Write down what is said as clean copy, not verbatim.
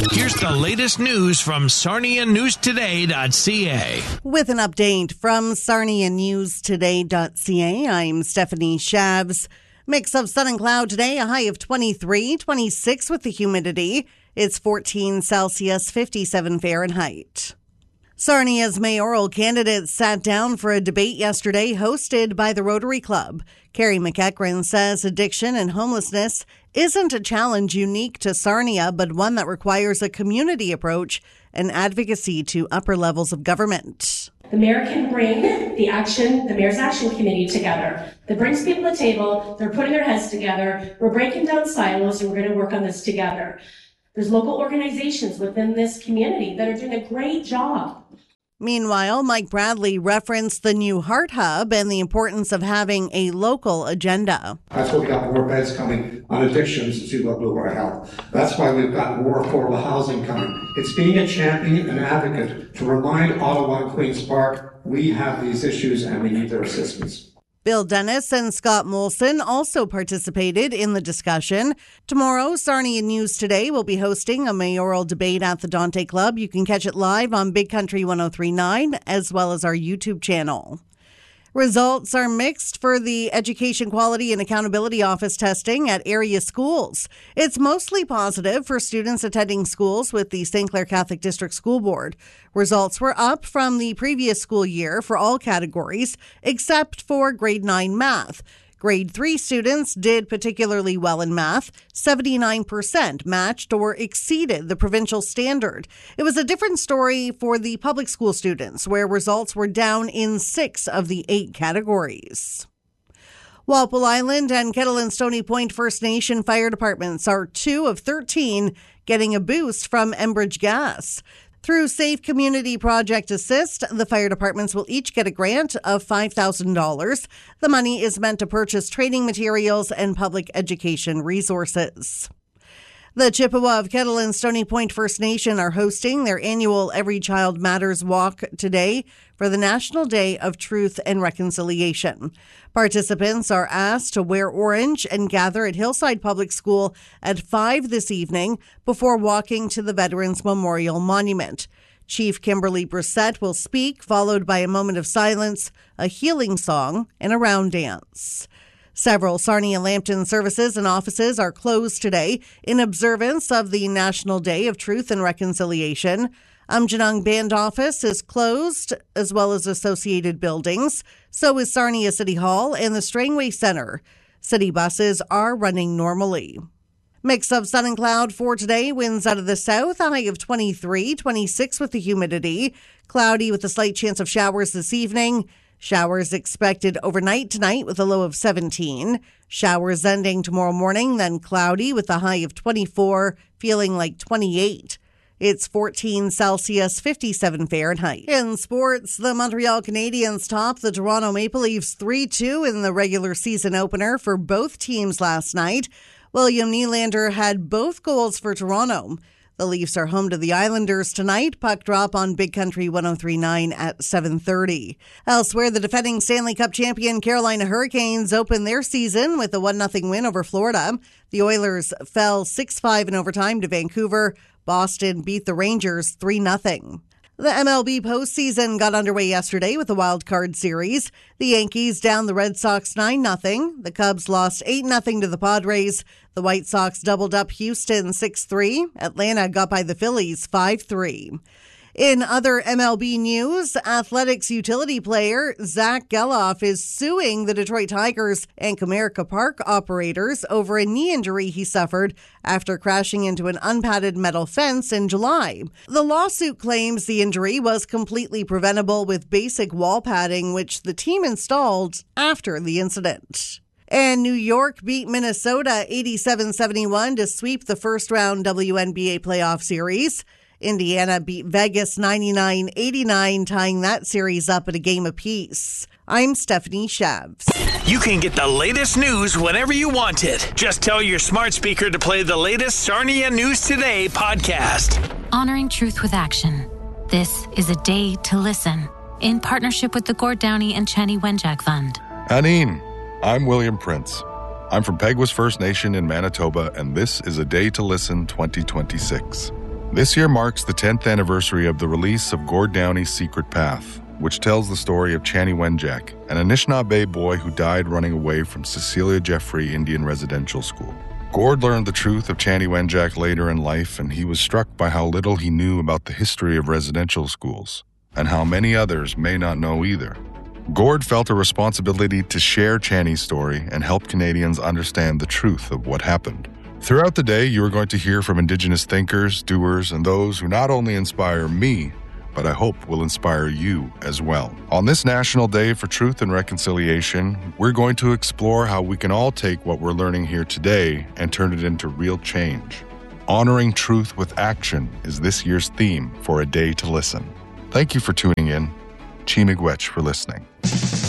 Here's the latest news from SarniaNewsToday.ca. With an update from SarniaNewsToday.ca, I'm Stephanie Shabs. Mix of sun and cloud today, a high of 23, 26 with the humidity. It's 14 Celsius, 57 Fahrenheit. Sarnia's mayoral candidates sat down for a debate yesterday hosted by the Rotary Club. Carrie McEachran says addiction and homelessness isn't a challenge unique to Sarnia, but one that requires a community approach and advocacy to upper levels of government. The mayor can bring the Mayor's Action Committee together. That brings people to the table, they're putting their heads together, we're breaking down silos, and we're going to work on this together. There's local organizations within this community that are doing a great job. Meanwhile, Mike Bradley referenced the new Heart Hub and the importance of having a local agenda. That's why we got more beds coming on addictions to Bluewater Health. That's why we've got more affordable housing coming. It's being a champion and advocate to remind Ottawa and Queen's Park we have these issues and we need their assistance. Bill Dennis and Scott Molson also participated in the discussion. Tomorrow, Sarnia News Today will be hosting a mayoral debate at the Dante Club. You can catch it live on Big Country 103.9 as well as our YouTube channel. Results are mixed for the Education Quality and Accountability Office testing at area schools. It's mostly positive for students attending schools with the St. Clair Catholic District School Board. Results were up from the previous school year for all categories except for grade 9 math. Grade 3 students did particularly well in math. 79% matched or exceeded the provincial standard. It was a different story for the public school students, where results were down in 6 of the 8 categories. Walpole Island and Kettle and Stony Point First Nation fire departments are 2 of 13 getting a boost from Enbridge Gas. Through Safe Community Project Assist, the fire departments will each get a grant of $5,000. The money is meant to purchase training materials and public education resources. The Chippewa of Kettle and Stony Point First Nation are hosting their annual Every Child Matters Walk today for the National Day of Truth and Reconciliation. Participants are asked to wear orange and gather at Hillside Public School at 5 this evening before walking to the Veterans Memorial Monument. Chief Kimberly Brissett will speak, followed by a moment of silence, a healing song, and a round dance. Several Sarnia-Lambton services and offices are closed today in observance of the National Day of Truth and Reconciliation. Aamjiwnaang Band Office is closed, as well as associated buildings. So is Sarnia City Hall and the Strangway Center. City buses are running normally. Mix of sun and cloud for today. Winds out of the south, a high of 23, 26 with the humidity. Cloudy with a slight chance of showers this evening. Showers expected overnight tonight with a low of 17. Showers ending tomorrow morning, then cloudy with a high of 24, feeling like 28. It's 14 Celsius, 57 Fahrenheit. In sports, the Montreal Canadiens topped the Toronto Maple Leafs 3-2 in the regular season opener for both teams last night. William Nylander had both goals for Toronto. The Leafs are home to the Islanders tonight. Puck drop on Big Country 103.9 at 7:30. Elsewhere, the defending Stanley Cup champion Carolina Hurricanes opened their season with a 1-0 win over Florida. The Oilers fell 6-5 in overtime to Vancouver. Boston beat the Rangers 3-0. The MLB postseason got underway yesterday with the wild card series. The Yankees down the Red Sox 9-0. The Cubs lost 8-0 to the Padres. The White Sox doubled up Houston 6-3. Atlanta got by the Phillies 5-3. In other MLB news, Athletics utility player Zach Geloff is suing the Detroit Tigers and Comerica Park operators over a knee injury he suffered after crashing into an unpadded metal fence in July. The lawsuit claims the injury was completely preventable with basic wall padding, which the team installed after the incident. And New York beat Minnesota 87-71 to sweep the first-round WNBA playoff series. Indiana beat Vegas 99-89, tying that series up at a game apiece. I'm Stephanie Shabs. You can get the latest news whenever you want it. Just tell your smart speaker to play the latest Sarnia News Today podcast. Honoring truth with action. This is a day to listen. In partnership with the Gord Downey and Chenny Wenjack Fund. Aneen, I'm William Prince. I'm from Peguis First Nation in Manitoba, and this is A Day to Listen 2026. This year marks the 10th anniversary of the release of Gord Downie's Secret Path, which tells the story of Chanie Wenjack, an Anishinaabe boy who died running away from Cecilia Jeffrey Indian Residential School. Gord learned the truth of Chanie Wenjack later in life, and he was struck by how little he knew about the history of residential schools, and how many others may not know either. Gord felt a responsibility to share Chanie's story and help Canadians understand the truth of what happened. Throughout the day, you are going to hear from Indigenous thinkers, doers, and those who not only inspire me, but I hope will inspire you as well. On this National Day for Truth and Reconciliation, we're going to explore how we can all take what we're learning here today and turn it into real change. Honoring truth with action is this year's theme for A Day to Listen. Thank you for tuning in. Chi Miigwech for listening.